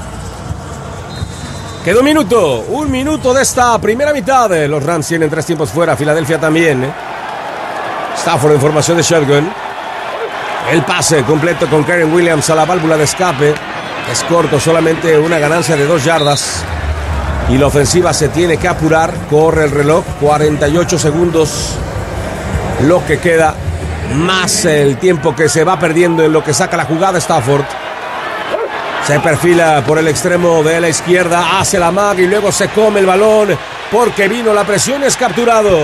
Quedó un minuto, un minuto de esta primera mitad. Los Rams tienen tres tiempos fuera, Filadelfia también. ¿eh? Stafford en formación de shotgun. El pase completo con Kyren Williams a la válvula de escape. Es corto, solamente una ganancia de dos yardas. Y la ofensiva se tiene que apurar. Corre el reloj, cuarenta y ocho segundos. Lo que queda, más el tiempo que se va perdiendo en lo que saca la jugada Stafford. Se perfila por el extremo de la izquierda, hace la mag y luego se come el balón porque vino la presión, es capturado.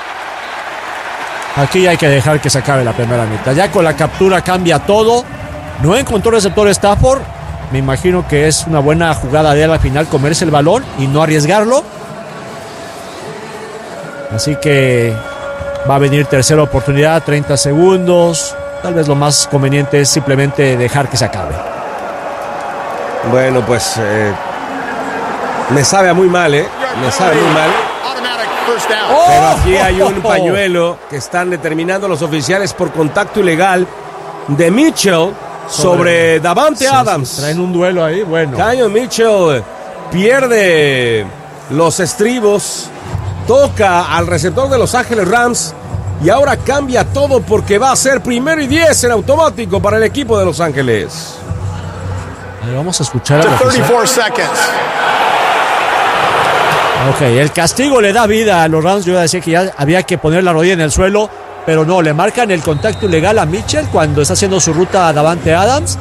Aquí hay que dejar que se acabe la primera mitad. Ya con la captura cambia todo. No encontró receptor Stafford. Me imagino que es una buena jugada de él al final comerse el balón y no arriesgarlo. Así que va a venir tercera oportunidad, treinta segundos. Tal vez lo más conveniente es simplemente dejar que se acabe. Bueno, pues eh, me sabe a muy mal, ¿eh? Me sabe muy mal. Pero aquí hay un pañuelo que están determinando los oficiales por contacto ilegal de Mitchell sobre, sobre Davante sí, Adams. Sí, traen un duelo ahí, bueno. Daniel Mitchell pierde los estribos, toca al receptor de Los Ángeles Rams y ahora cambia todo porque va a ser primero y diez en automático para el equipo de Los Ángeles. Vamos a escuchar a la treinta y cuatro seconds. Ok, el castigo le da vida a los Rams. Yo iba a decir que ya había que poner la rodilla en el suelo, pero no, le marcan el contacto ilegal a Mitchell cuando está haciendo su ruta a Davante Adams.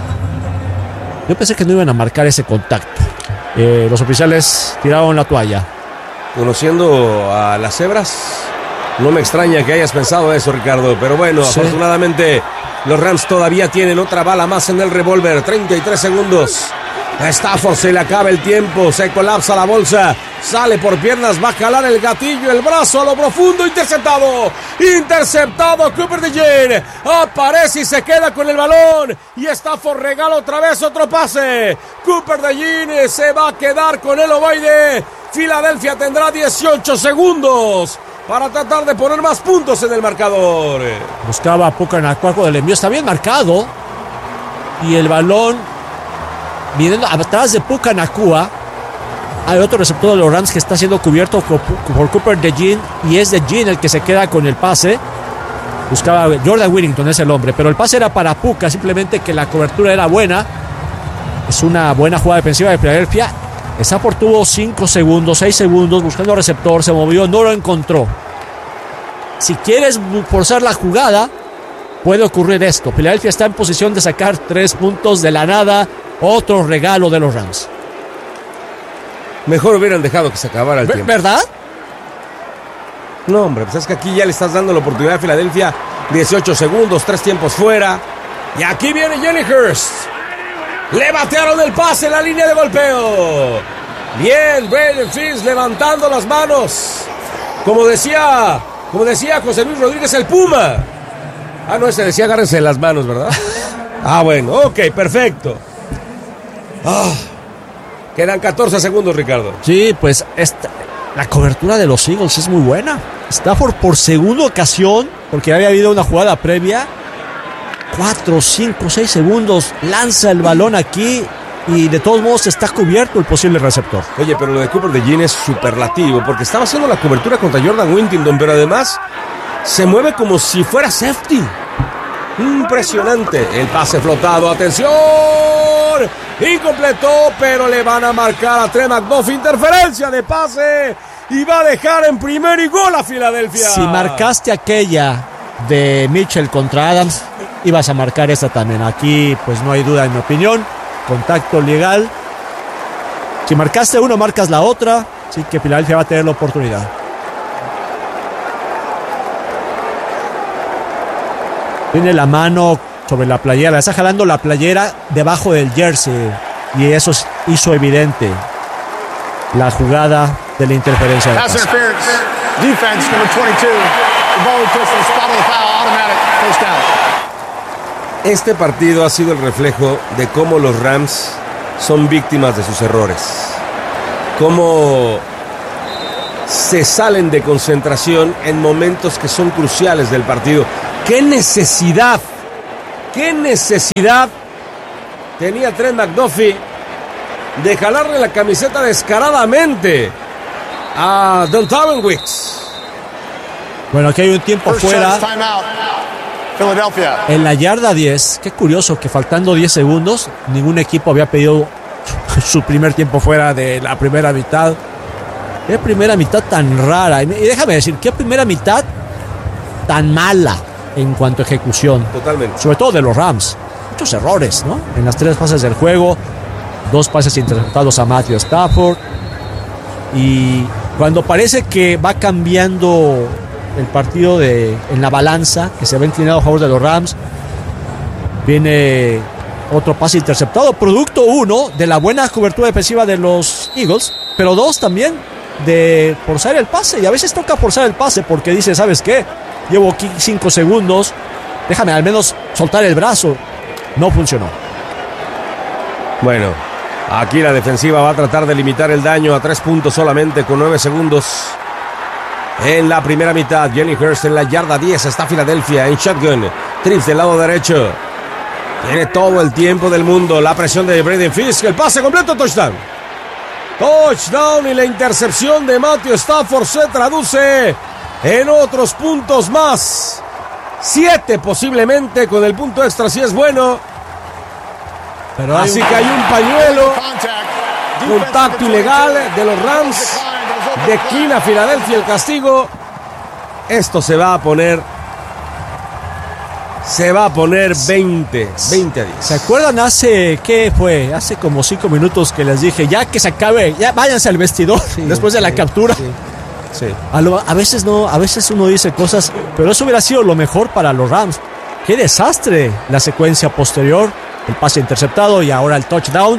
Yo pensé que no iban a marcar ese contacto. Eh, los oficiales tiraron la toalla. Conociendo a las cebras, no me extraña que hayas pensado eso, Ricardo, pero bueno, sí. Afortunadamente los Rams todavía tienen otra bala más en el revólver. treinta y tres segundos. A Stafford se le acaba el tiempo. Se colapsa la bolsa. Sale por piernas. Va a jalar el gatillo. El brazo a lo profundo. Interceptado. Interceptado. Cooper DeJean. Aparece y se queda con el balón. Y Stafford regala otra vez otro pase. Cooper DeJean se va a quedar con el ovoide. Filadelfia tendrá dieciocho segundos para tratar de poner más puntos en el marcador. Buscaba a Puka Nacua del envío. Está bien marcado. Y el balón viniendo atrás de Puka Nacua. Hay otro receptor de los Rams que está siendo cubierto por Cooper DeJean. Y es DeJean el que se queda con el pase. Buscaba Jordan Whittington, es el hombre. Pero el pase era para Puka. Simplemente que la cobertura era buena. Es una buena jugada defensiva de Filadelfia. Stafford tuvo cinco segundos, seis segundos buscando receptor, se movió, no lo encontró. Si quieres forzar la jugada, puede ocurrir esto. Filadelfia está en posición de sacar tres puntos de la nada. Otro regalo de los Rams. Mejor hubieran dejado que se acabara el tiempo. ¿Verdad? No, hombre, pues es que aquí ya le estás dando la oportunidad a Filadelfia. dieciocho segundos, tres tiempos fuera. Y aquí viene Jenny Hurst. Le batearon el pase en la línea de golpeo. Bien, Braden Fitz levantando las manos. Como decía, como decía José Luis Rodríguez, el Puma. Ah, no, ese decía agárrense las manos, ¿verdad? Ah, bueno, ok, perfecto. Ah, quedan catorce segundos, Ricardo. Sí, pues esta, la cobertura de los Eagles es muy buena. Stafford por segunda ocasión, porque había habido una jugada previa. cuatro, cinco, seis segundos, lanza el balón aquí y de todos modos está cubierto el posible receptor. Oye, pero lo de Cooper DeJean es superlativo porque estaba haciendo la cobertura contra Jordan Whittington, pero además se mueve como si fuera safety. Impresionante. El pase flotado, atención, incompleto, pero le van a marcar a Trey McDuffie, interferencia de pase y va a dejar en primer y gol a Filadelfia. Si marcaste aquella de Mitchell contra Adams, ibas a marcar esta también. Aquí pues no hay duda en mi opinión. Contacto legal. Si marcaste uno, marcas la otra. Así que Filadelfia va a tener la oportunidad. Tiene la mano sobre la playera. La está jalando la playera debajo del jersey. Y eso hizo evidente la jugada de la interferencia de pase. Defense number twenty-two. The ball pushed to the spot of the foul. Automatic first down. Este partido ha sido el reflejo de cómo los Rams son víctimas de sus errores. Cómo se salen de concentración en momentos que son cruciales del partido. ¡Qué necesidad! ¡Qué necesidad tenía Trent McDuffie de jalarle la camiseta descaradamente a Dontayvion Wicks! Bueno, aquí hay un tiempo fuera en la yarda diez. Qué curioso que faltando diez segundos ningún equipo había pedido su primer tiempo fuera de la primera mitad. Qué primera mitad tan rara. Y déjame decir, qué primera mitad tan mala en cuanto a ejecución. Totalmente. Sobre todo de los Rams. Muchos errores, ¿no? En las tres fases del juego. Dos pases interceptados a Matthew Stafford. Y cuando parece que va cambiando el partido de, en la balanza, que se va inclinado a favor de los Rams, viene otro pase interceptado. Producto uno de la buena cobertura defensiva de los Eagles, pero dos también de forzar el pase. Y a veces toca forzar el pase porque dice, ¿sabes qué? Llevo aquí cinco segundos, déjame al menos soltar el brazo. No funcionó. Bueno, aquí la defensiva va a tratar de limitar el daño a tres puntos solamente con nueve segundos en la primera mitad. Jenny Hurst en la yarda diez. Está Filadelfia en shotgun. Trips del lado derecho. Tiene todo el tiempo del mundo. La presión de Braden Fisk. El pase completo. Touchdown. Touchdown y la intercepción de Matthew Stafford se traduce en otros puntos más. Siete posiblemente con el punto extra si es bueno. Pero Así un... que hay un pañuelo. Contacto ilegal de los Rams. Declina Filadelfia el castigo. Esto se va a poner Se va a poner veinte, veinte a diez. ¿Se acuerdan hace, qué fue? Hace como cinco minutos que les dije, ya que se acabe, ya váyanse al vestidor, sí, después de la sí, captura. Sí, sí. A, lo, a veces no, a veces uno dice cosas, pero eso hubiera sido lo mejor para los Rams. Qué desastre la secuencia posterior, el pase interceptado y ahora el touchdown.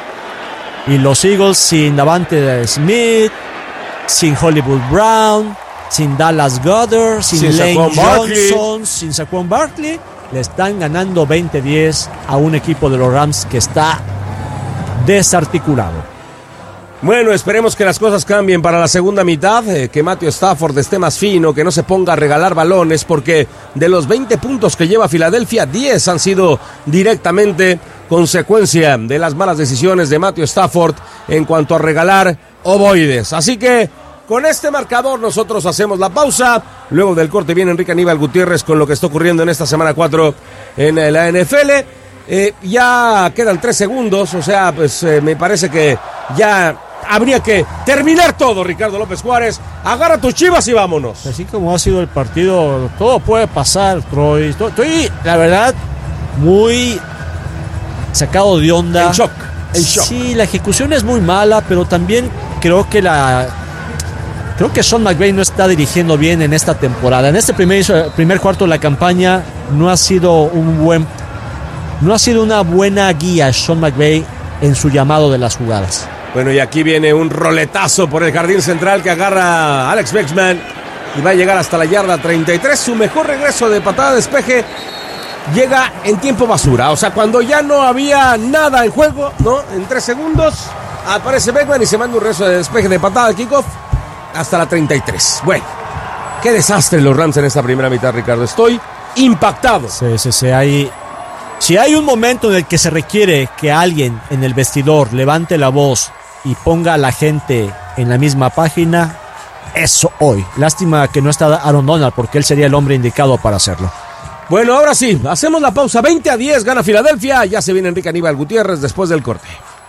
Y los Eagles sin Davante Smith, sin Hollywood Brown, sin Dallas Goedert, sin, sin Lane Johnson, sin Saquon Barkley, le están ganando veinte a diez a un equipo de los Rams que está desarticulado. Bueno, esperemos que las cosas cambien para la segunda mitad, eh, que Matthew Stafford esté más fino, que no se ponga a regalar balones, porque de los veinte puntos que lleva Filadelfia, diez han sido directamente consecuencia de las malas decisiones de Matthew Stafford en cuanto a regalar ovoides. Así que con este marcador nosotros hacemos la pausa. Luego del corte viene Enrique Aníbal Gutiérrez con lo que está ocurriendo en esta semana cuatro en la N F L. Eh, ya quedan tres segundos, o sea, pues eh, me parece que ya habría que terminar todo, Ricardo López Juárez. Agarra tus chivas y vámonos. Así como ha sido el partido, todo puede pasar, Troy. Estoy, la verdad, muy sacado de onda. En shock, en shock. Sí, la ejecución es muy mala, pero también creo que la... Creo que Sean McVay no está dirigiendo bien en esta temporada. En este primer, primer cuarto de la campaña no ha sido un buen, no ha sido una buena guía Sean McVay en su llamado de las jugadas. Bueno, y aquí viene un roletazo por el jardín central que agarra Alex Beckman y va a llegar hasta la yarda treinta y tres. Su mejor regreso de patada de despeje llega en tiempo basura. O sea, cuando ya no había nada en juego, ¿no? En tres segundos aparece Beckman y se manda un regreso de despeje de patada de kickoff hasta la treinta y tres. Bueno, qué desastre los Rams en esta primera mitad, Ricardo. Estoy impactado. Sí, sí, sí. Hay, si hay un momento en el que se requiere que alguien en el vestidor levante la voz y ponga a la gente en la misma página, eso hoy. Lástima que no está Aaron Donald, porque él sería el hombre indicado para hacerlo. Bueno, ahora sí, hacemos la pausa. veinte a diez gana Filadelfia. Ya se viene Enrique Aníbal Gutiérrez después del corte.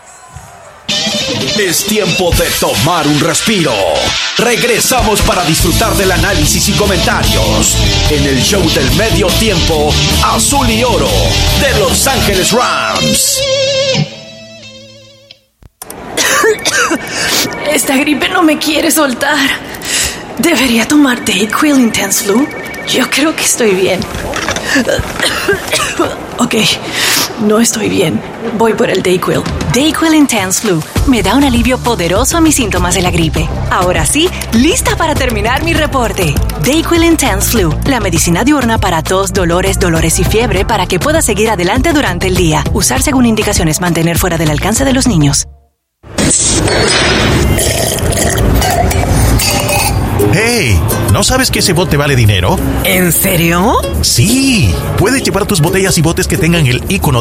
Es tiempo de tomar un respiro. Regresamos para disfrutar del análisis y comentarios en el show del medio tiempo azul y oro de Los Ángeles Rams. Esta gripe no me quiere soltar. ¿Debería tomar Dayquil Intense Flu? Yo creo que estoy bien. Ok, no estoy bien. Voy por el Dayquil. Dayquil Intense Flu me da un alivio poderoso a mis síntomas de la gripe. Ahora sí, lista para terminar mi reporte. Dayquil Intense Flu, la medicina diurna para tos, dolores, dolores y fiebre para que puedas seguir adelante durante el día. Usar según indicaciones, mantener fuera del alcance de los niños. ¡Hey! ¿No sabes que ese bote vale dinero? ¿En serio? Sí. Puedes llevar tus botellas y botes que tengan el icono